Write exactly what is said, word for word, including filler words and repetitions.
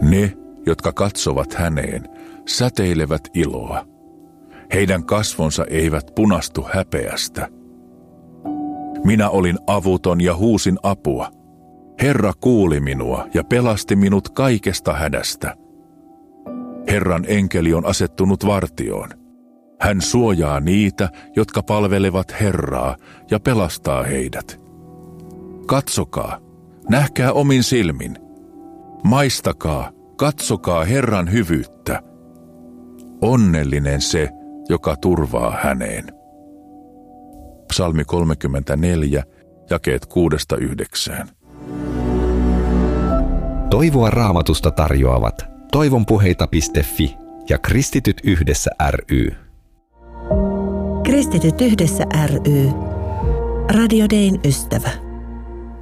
Ne, jotka katsovat häneen, säteilevät iloa. Heidän kasvonsa eivät punastu häpeästä. Minä olin avuton ja huusin apua. Herra kuuli minua ja pelasti minut kaikesta hädästä. Herran enkeli on asettunut vartioon. Hän suojaa niitä, jotka palvelevat Herraa ja pelastaa heidät. Katsokaa, nähkää omin silmin. Maistakaa, katsokaa Herran hyvyyttä. Onnellinen se, joka turvaa häneen. Psalmi kolmekymmentäneljä, jakeet kuudesta yhdeksään. Toivoa Raamatusta tarjoavat toivonpuheita piste fi ja Kristityt yhdessä ry. Kristityt yhdessä ry. Radio Dayn ystävä.